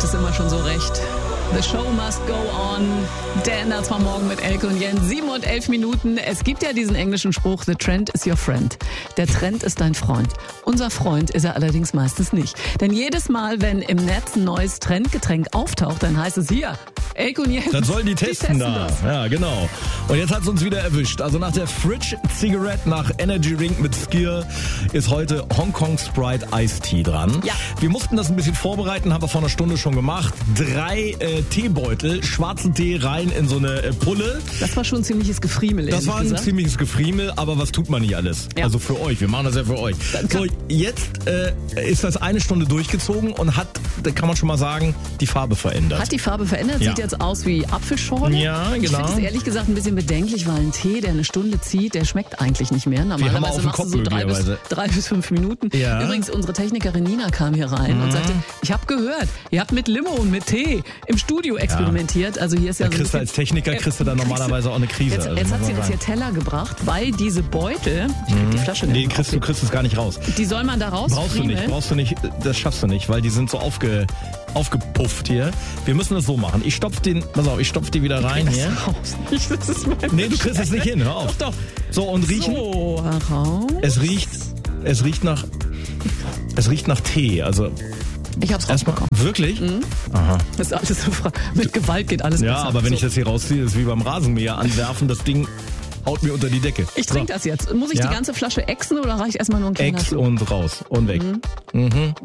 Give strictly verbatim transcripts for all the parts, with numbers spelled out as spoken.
hat es immer schon so recht. The show must go on. Der Enders vom Morgen mit Elke und Jens. Sieben und elf Minuten. Es gibt ja diesen englischen Spruch, the trend is your friend. Der Trend ist dein Freund. Unser Freund ist er allerdings meistens nicht. Denn jedes Mal, wenn im Netz ein neues Trendgetränk auftaucht, dann heißt es hier, Elke und Jens. Dann sollen die testen, die testen da. Das. Ja, genau. Und jetzt hat es uns wieder erwischt. Also nach der Fridge Cigarette, nach Energy Drink mit Skier ist heute Hong Kong Sprite Iced Tea dran. Ja. Wir mussten das ein bisschen vorbereiten, haben wir vor einer Stunde schon gemacht. Drei äh, Teebeutel, schwarzen Tee rein in so eine äh, Pulle. Das war schon ein ziemliches Gefriemel. Das war ein gesagt. ziemliches Gefriemel, aber was tut man nicht alles? Ja. Also für euch, wir machen das ja für euch. So, jetzt äh, ist das eine Stunde durchgezogen und hat, da kann man schon mal sagen, die Farbe verändert. Hat die Farbe verändert? Ja. Sieht jetzt aus wie Apfelschorle? Ja, genau. Ich finde es ehrlich gesagt ein bisschen bedenklich, weil ein Tee, der eine Stunde zieht, der schmeckt eigentlich nicht mehr. Normalerweise machst du so drei bis, drei bis fünf Minuten. Ja. Übrigens, unsere Technikerin Nina kam hier rein mhm. und sagte, ich habe gehört, ihr habt mit Limo und mit Tee im Studio experimentiert. Also hier ist ja da so kriegst du als Techniker kriegst du da normalerweise auch eine Krise. Jetzt, also jetzt hat sie uns hier Teller gebracht, weil diese Beutel, ich krieg die Flasche nee, kriegst du kriegst es gar nicht raus. Die soll man da raus. Brauchst du nicht, brauchst du nicht, das schaffst du nicht, weil die sind so aufge, aufgepufft hier. Wir müssen das so machen. Ich stopf den, pass auf, ich stopf die wieder rein hier. Nicht, das ist mein nee, du kriegst es nicht hin, hör auf. Doch, doch. So, und riechen. So, heraus. Es riecht, es riecht nach, es riecht nach Tee, also. Ich hab's rausbekommen. Wirklich? Mhm. Aha. Das ist alles so, mit Gewalt geht alles Ja, besser. aber wenn so. ich das hier rausziehe, ist wie beim Rasenmäher anwerfen, das Ding haut mir unter die Decke. Ich trinke so. Das jetzt. Muss ich ja. die ganze Flasche exen oder reicht erstmal nur ein kleiner Ex und raus und weg. Mhm. Mhm.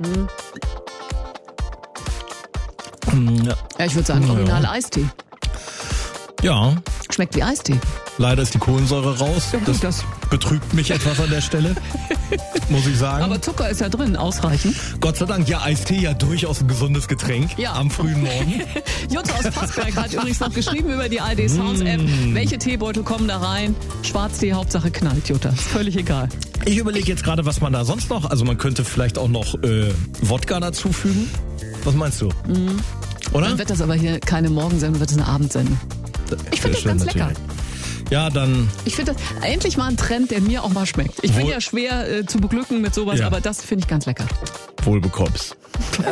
Mhm. Ja. ja, ich würde sagen, ja. original Eistee. Ja. Schmeckt wie Eistee. Leider ist die Kohlensäure raus. Ja, das, das betrübt mich etwas an der Stelle, muss ich sagen. Aber Zucker ist ja drin, ausreichend. Gott sei Dank, ja, Eistee ja durchaus ein gesundes Getränk ja. am frühen Morgen. Jutta aus Passberg hat übrigens noch geschrieben über die A R D Sounds App, mm. welche Teebeutel kommen da rein. Schwarztee, Hauptsache knallt, Jutta. Ist völlig egal. Ich überlege jetzt gerade, was man da sonst noch, also man könnte vielleicht auch noch äh, Wodka dazufügen. Was meinst du? Mm. Oder? Dann wird das aber hier keine Morgensendung, wird das eine Abendsendung. Ich finde das ganz natürlich. lecker. Ja, dann... Ich finde das endlich mal ein Trend, der mir auch mal schmeckt. Ich bin ja schwer äh, zu beglücken mit sowas, ja. aber das finde ich ganz lecker. Wohl bekommst.